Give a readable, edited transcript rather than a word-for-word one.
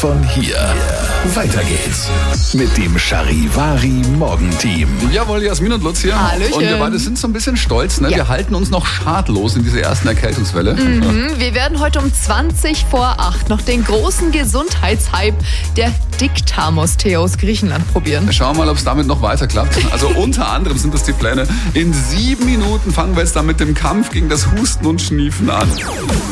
von hier. Weiter geht's mit dem Charivari Morgenteam. Jawohl, Jasmin und Lutz hier. Hallöchen. Und wir beide sind so ein bisschen stolz, ne? Ja. Wir halten uns noch schadlos in dieser ersten Erkältungswelle. Wir werden heute um 20 vor 8 noch den großen Gesundheitshype der Dick-Thermos-Tee aus Griechenland probieren. Schauen wir mal, ob es damit noch weiter klappt. Also unter anderem sind das die Pläne. In 7 Minuten fangen wir jetzt dann mit dem Kampf gegen das Husten und Schniefen an.